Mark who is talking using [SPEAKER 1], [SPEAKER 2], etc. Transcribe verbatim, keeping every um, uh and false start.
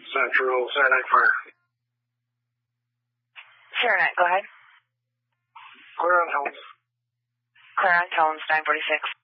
[SPEAKER 1] Central, Saturday Fire.
[SPEAKER 2] Saturday, go ahead.
[SPEAKER 1] Clear on tones.
[SPEAKER 2] Clear on tones, nine forty-six.